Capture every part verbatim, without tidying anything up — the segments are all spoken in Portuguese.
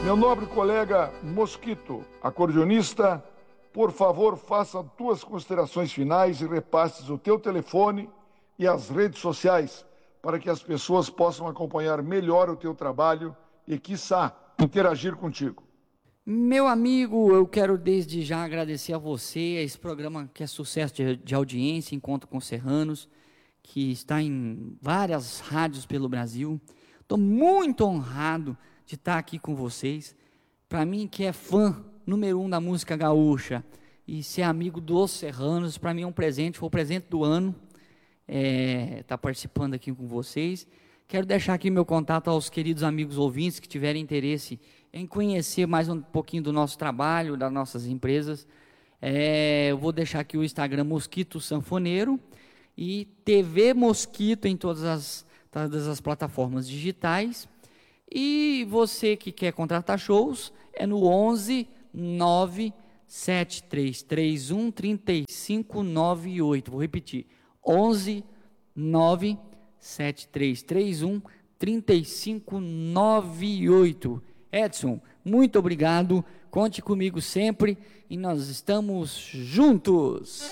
Meu nobre colega Mosquito, acordeonista, por favor, faça tuas considerações finais e repasses o teu telefone e as redes sociais para que as pessoas possam acompanhar melhor o teu trabalho e, quiçá, interagir contigo. Meu amigo, eu quero desde já agradecer a você, a esse programa que é sucesso de, de audiência, Encontro com Serranos, que está em várias rádios pelo Brasil. Estou muito honrado de estar aqui com vocês. Para mim, que é fã número um da música gaúcha e ser amigo dos Serranos, para mim é um presente, foi o presente do ano, é, estar participando aqui com vocês. Quero deixar aqui meu contato aos queridos amigos ouvintes que tiverem interesse em conhecer mais um pouquinho do nosso trabalho, das nossas empresas. É, eu vou deixar aqui o Instagram Mosquito Sanfoneiro e T V Mosquito em todas as, todas as plataformas digitais. E você que quer contratar shows, é no onze nove sete três três um três cinco nove oito. Vou repetir, onze nove sete três três um três cinco nove oito. Edson, muito obrigado, conte comigo sempre e nós estamos juntos.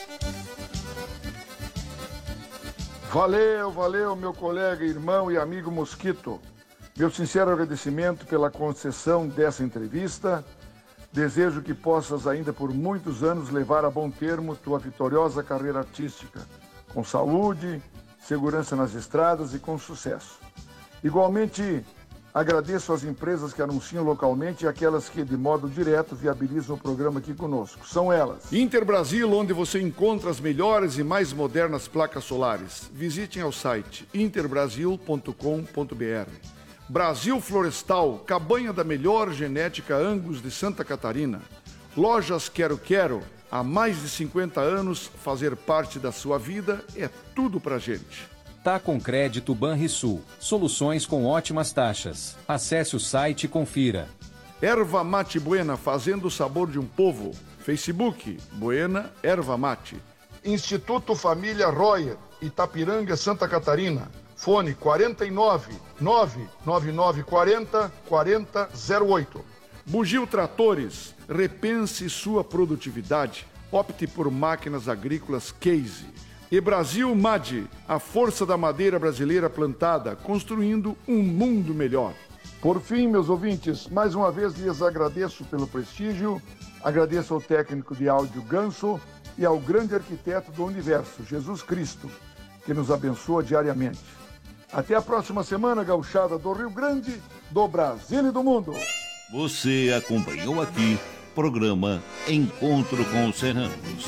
Valeu, valeu, meu colega, irmão e amigo Mosquito. Meu sincero agradecimento pela concessão dessa entrevista. Desejo que possas ainda por muitos anos levar a bom termo tua vitoriosa carreira artística, com saúde, segurança nas estradas e com sucesso. Igualmente, agradeço às empresas que anunciam localmente e aquelas que, de modo direto, viabilizam o programa aqui conosco. São elas: Interbrasil, onde você encontra as melhores e mais modernas placas solares. Visitem ao site interbrasil ponto com ponto br. Brasil Florestal, cabanha da melhor genética Angus de Santa Catarina. Lojas Quero Quero, há mais de cinquenta anos, fazer parte da sua vida é tudo pra gente. Tá com Crédito Banrisul, soluções com ótimas taxas. Acesse o site e confira. Erva Mate Buena, fazendo o sabor de um povo. Facebook, Buena Erva Mate. Instituto Família Royer, Itapiranga, Santa Catarina. Fone quarenta e nove, nove nove nove quarenta, quarenta zero oito. Bugio Tratores, repense sua produtividade. Opte por máquinas agrícolas Case. E Brasil M A D, a força da madeira brasileira plantada, construindo um mundo melhor. Por fim, meus ouvintes, mais uma vez lhes agradeço pelo prestígio, agradeço ao técnico de áudio Ganso e ao grande arquiteto do universo, Jesus Cristo, que nos abençoa diariamente. Até a próxima semana, gauchada do Rio Grande, do Brasil e do mundo. Você acompanhou aqui programa Encontro com os Serranos.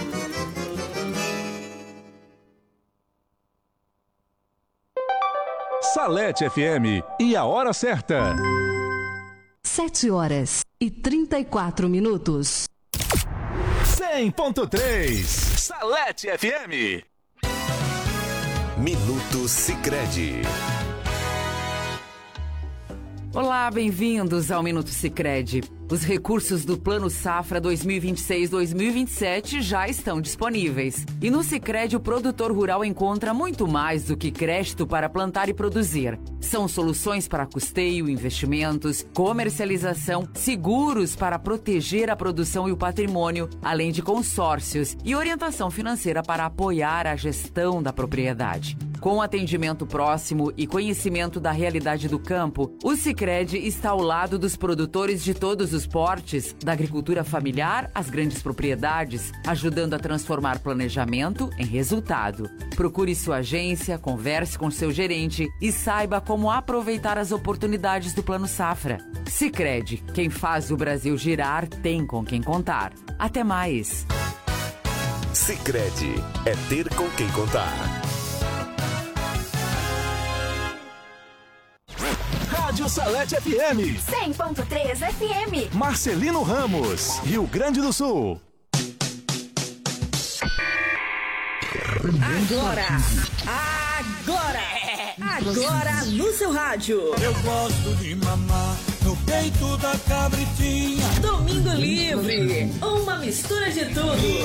Salete F M e a hora certa. Sete horas e trinta e quatro minutos. cem ponto três Salete F M. Minuto Sicredi. Olá, bem-vindos ao Minuto Sicredi. Os recursos do Plano Safra dois mil e vinte e seis a dois mil e vinte e sete já estão disponíveis. E no Sicredi o produtor rural encontra muito mais do que crédito para plantar e produzir. São soluções para custeio, investimentos, comercialização, seguros para proteger a produção e o patrimônio, além de consórcios e orientação financeira para apoiar a gestão da propriedade. Com atendimento próximo e conhecimento da realidade do campo, o Sicredi está ao lado dos produtores de todos os portes, da agricultura familiar às grandes propriedades, ajudando a transformar planejamento em resultado. Procure sua agência, converse com seu gerente e saiba como aproveitar as oportunidades do Plano Safra. Sicredi, quem faz o Brasil girar tem com quem contar. Até mais! Sicredi, é ter com quem contar. Rádio Salete F M. cem ponto três F M. Marcelino Ramos, Rio Grande do Sul. Agora, agora, agora no seu rádio. Eu gosto de mamar no peito da cabritinha. Domingo Livre, uma mistura de tudo.